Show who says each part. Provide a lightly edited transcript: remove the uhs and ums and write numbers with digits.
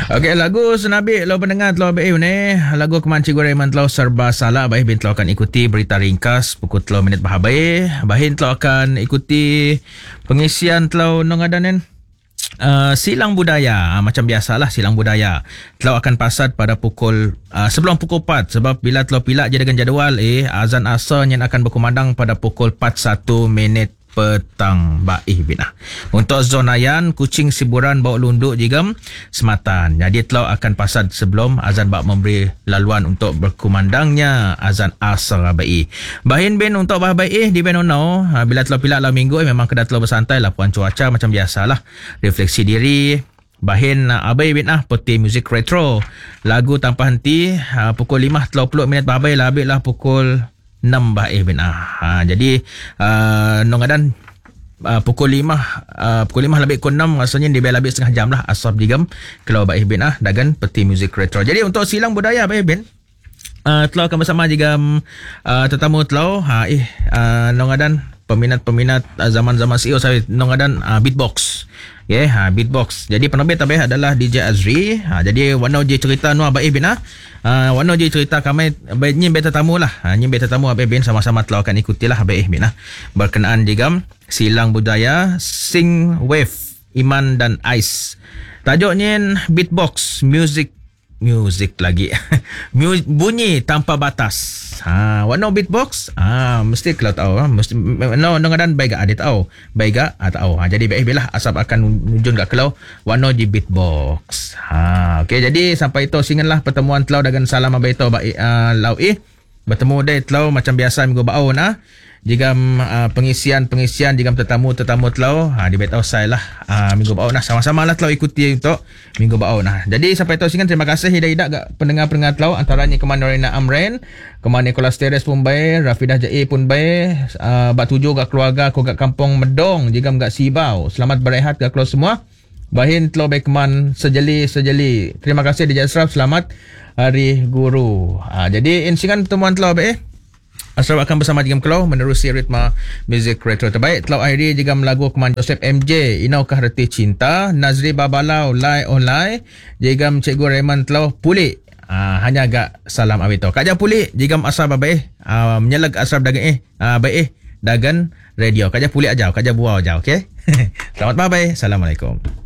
Speaker 1: Okey, lagu Senabi lo pendengar telah baik ni. Lagu Keman Cikgu Raymond telah serba salah. Baik bin telah akan ikuti berita ringkas pukul 3 minit bahabai. Bahin telah akan ikuti pengisian telah nongadanen silang budaya. Macam biasalah silang budaya. Telah akan pasad pada pukul sebelum pukul 4 sebab bila telah pilak je dengan jadual azan asar yang akan berkumandang pada pukul 41 minit petang baik bina. Untuk zonayan Kuching Siburan Bawak Lunduk jigam Sematan. Jadi telah akan pasad sebelum azan bak memberi laluan untuk berkumandangnya azan asar baik. Bahin bin untuk baik di Benono bila telah pilak lah minggu memang kena telah bersantai lapuan cuaca macam biasalah. Refleksi diri bahin abai bin peti muzik retro. Lagu tanpa henti pukul 5:30 minit bahabai lah habis lah pukul 6 baik bin jadi nongadan pukul 5 lebih kurang 6 rasanya dia lebih setengah jam lah asap digam kalau baik bin dagan peti muzik retro. Jadi untuk silang budaya baik bin telah akan bersama jigam tetamu telah nongadan peminat-peminat zaman-zaman CEO saya nongadan beatbox. Beatbox. Jadi penerbit tabih adalah DJ Azri. Jadi warna je cerita nu abai bin warna je cerita kami nyi beta tamu lah. Nyi beta tamu abai bin sama-sama telah akan ikutilah abai bin berkenaan jigam silang budaya Sing Wave Iman dan Ais. Tajuknya beatbox music lagi. Bunyi tanpa batas. Warna beatbox mesti kalau tahu mesti dengan baik ada tahu baik tahu jadi baik lah asap akan nunjuk kat kalau warna di beatbox. Okey, jadi sampai itu singanlah pertemuan telau dengan salam abai to baik lau bertemu dai telau macam biasa minggu bau jigam pengisian jigam tetamu telau di betau saya lah minggu bau sama-sama lah telau ikuti untuk minggu bau jadi sampai tu singan terima kasih hidak gak pendengar-pendengar telau antaranya Keman Norina Amren, Keman Nicholas Teres pun baik, Rafidah Jae pun baik, bak tuju gak keluarga aku gak kampung Medong jigam gak Sibau. Selamat berehat gak keluar semua. Bahin telau baik Keman sejeli. Terima kasih DJ Asraf, selamat Hari Guru. Jadi insingan pertemuan telau baik Asraf akan bersama jigam kelau menerusi ritma muzik retro terbaik. Telau akhiri jigam lagu Keman Joseph MJ Inaukah Reti Cinta, Nazri Babalau Lai Online jigam Cikgu Raymond telau pulik hanya agak salam awito kaja pulik jigam Asraf baik menyelag Asraf dagan baik dagan radio kaja pulik aja kaja buah aja. Okey. Selamat bye. Assalamualaikum.